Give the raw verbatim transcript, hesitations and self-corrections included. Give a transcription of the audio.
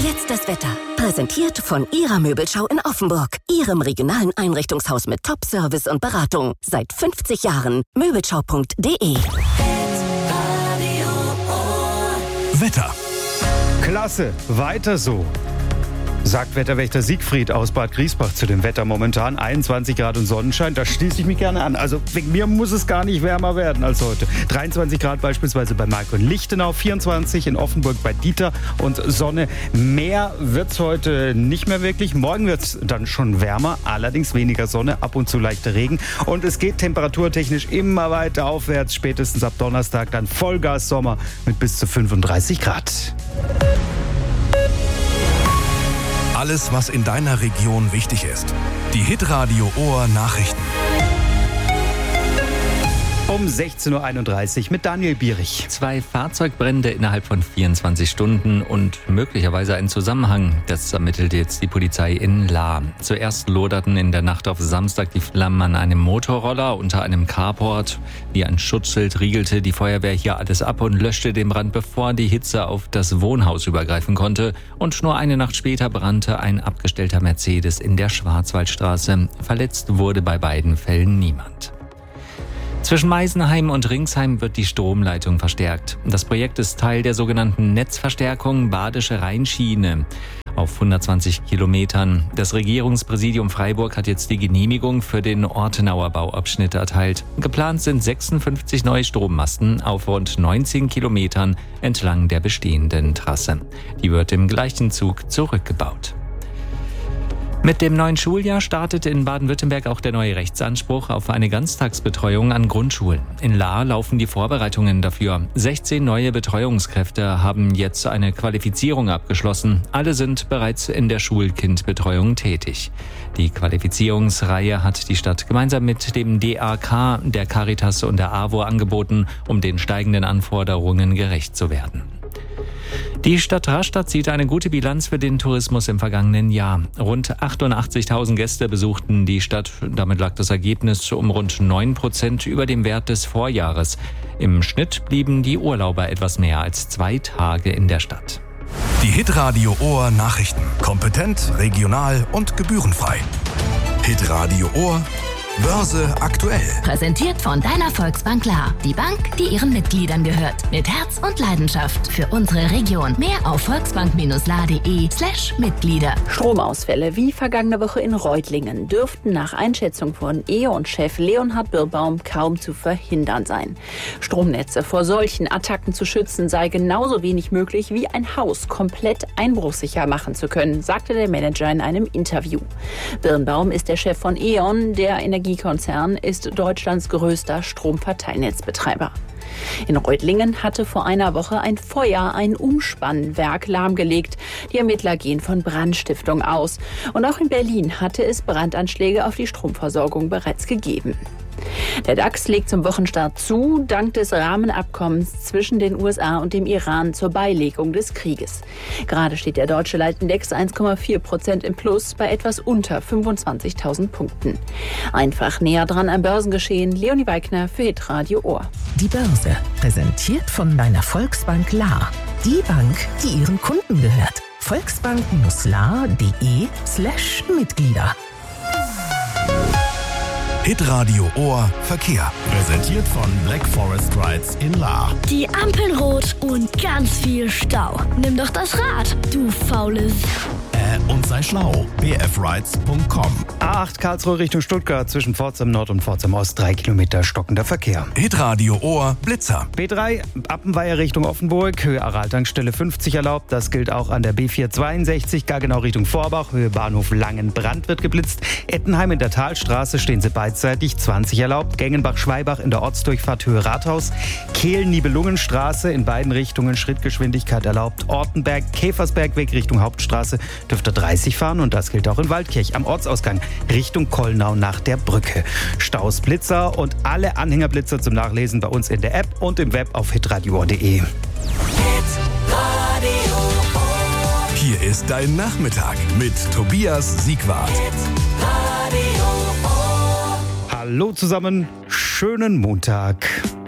Jetzt das Wetter. Präsentiert von Ihrer Möbelschau in Offenburg. Ihrem regionalen Einrichtungshaus mit Top-Service und Beratung. Seit fünfzig Jahren. Möbelschau punkt de. Wetter. Klasse, weiter so. Sagt Wetterwächter Siegfried aus Bad Griesbach zu dem Wetter momentan. einundzwanzig Grad und Sonnenschein, da schließe ich mich gerne an. Also wegen mir muss es gar nicht wärmer werden als heute. dreiundzwanzig Grad beispielsweise bei Mark und Lichtenau, vierundzwanzig in Offenburg bei Dieter und Sonne. Mehr wird's heute nicht mehr wirklich. Morgen wird's dann schon wärmer, allerdings weniger Sonne, ab und zu leichter Regen. Und es geht temperaturtechnisch immer weiter aufwärts. Spätestens ab Donnerstag dann Vollgas Sommer mit bis zu fünfunddreißig Grad. Alles, was in deiner Region wichtig ist. Die Hitradio Ohr Nachrichten. Um sechzehn Uhr einunddreißig mit Daniel Bierich. Zwei Fahrzeugbrände innerhalb von vierundzwanzig Stunden und möglicherweise ein Zusammenhang. Das ermittelt jetzt die Polizei in Lahr. Zuerst loderten in der Nacht auf Samstag die Flammen an einem Motorroller unter einem Carport. Wie ein Schutzschild riegelte die Feuerwehr hier alles ab und löschte den Brand, bevor die Hitze auf das Wohnhaus übergreifen konnte. Und nur eine Nacht später brannte ein abgestellter Mercedes in der Schwarzwaldstraße. Verletzt wurde bei beiden Fällen niemand. Zwischen Meisenheim und Ringsheim wird die Stromleitung verstärkt. Das Projekt ist Teil der sogenannten Netzverstärkung Badische Rheinschiene auf hundertzwanzig Kilometern. Das Regierungspräsidium Freiburg hat jetzt die Genehmigung für den Ortenauer Bauabschnitt erteilt. Geplant sind sechsundfünfzig neue Strommasten auf rund neunzehn Kilometern entlang der bestehenden Trasse. Die wird im gleichen Zug zurückgebaut. Mit dem neuen Schuljahr startet in Baden-Württemberg auch der neue Rechtsanspruch auf eine Ganztagsbetreuung an Grundschulen. In Lahr laufen die Vorbereitungen dafür. sechzehn neue Betreuungskräfte haben jetzt eine Qualifizierung abgeschlossen. Alle sind bereits in der Schulkindbetreuung tätig. Die Qualifizierungsreihe hat die Stadt gemeinsam mit dem D A K, der Caritas und der A W O angeboten, um den steigenden Anforderungen gerecht zu werden. Die Stadt Rastatt zieht eine gute Bilanz für den Tourismus im vergangenen Jahr. Rund achtundachtzigtausend Gäste besuchten die Stadt. Damit lag das Ergebnis um rund neun Prozent über dem Wert des Vorjahres. Im Schnitt blieben die Urlauber etwas mehr als zwei Tage in der Stadt. Die Hitradio Ohr Nachrichten. Kompetent, regional und gebührenfrei. Hitradio Ohr Börse aktuell. Präsentiert von deiner Volksbank Lahr. Die Bank, die ihren Mitgliedern gehört. Mit Herz und Leidenschaft für unsere Region. Mehr auf volksbank-lahr.de slash Mitglieder. Stromausfälle wie vergangene Woche in Reutlingen dürften nach Einschätzung von E O N-Chef Leonhard Birnbaum kaum zu verhindern sein. Stromnetze vor solchen Attacken zu schützen sei genauso wenig möglich wie ein Haus komplett einbruchsicher machen zu können, sagte der Manager in einem Interview. Birnbaum ist der Chef von E O N, der Energie Energiekonzern ist Deutschlands größter Stromverteilnetzbetreiber. In Reutlingen hatte vor einer Woche ein Feuer ein Umspannwerk lahmgelegt. Die Ermittler gehen von Brandstiftung aus. Und auch in Berlin hatte es Brandanschläge auf die Stromversorgung bereits gegeben. Der DAX legt zum Wochenstart zu, dank des Rahmenabkommens zwischen den U S A und dem Iran zur Beilegung des Krieges. Gerade steht der deutsche Leitindex eins Komma vier Prozent im Plus bei etwas unter fünfundzwanzigtausend Punkten. Einfach näher dran am Börsengeschehen. Leonie Weigner für Hitradio Ohr. Die Börse, präsentiert von deiner Volksbank Lahr. Die Bank, die ihren Kunden gehört. volksbank-lahr.de slash Mitglieder. Hitradio Ohr Verkehr. Präsentiert von Black Forest Rides in Lahr. Die Ampeln rot und ganz viel Stau. Nimm doch das Rad, du faules. Äh, und sei schlau. b f rides punkt com. A acht Karlsruhe Richtung Stuttgart zwischen Pforzheim Nord und Pforzheim Ost. Drei Kilometer stockender Verkehr. Hitradio Ohr Blitzer. B drei Appenweier Richtung Offenburg. Höhe Aral-Tankstelle fünfzig erlaubt. Das gilt auch an der B vier zweiundsechzig. Gargenau Richtung Vorbach. Höhe Bahnhof Langenbrand wird geblitzt. Ettenheim in der Talstraße stehen sie beidseitig. zwanzig erlaubt. Gengenbach-Schweibach in der Ortsdurchfahrt Höhe Rathaus. Kehl-Nibelungenstraße in beiden Richtungen Schrittgeschwindigkeit erlaubt. Ortenberg, Käfersbergweg Richtung Hauptstraße dürfte dreißig fahren und das gilt auch in Waldkirch am Ortsausgang Richtung Kollnau nach der Brücke. Staus, Blitzer und alle Anhängerblitzer zum Nachlesen bei uns in der App und im Web auf hitradio punkt de. Hier ist dein Nachmittag mit Tobias Siegwart. Hallo zusammen, schönen Montag.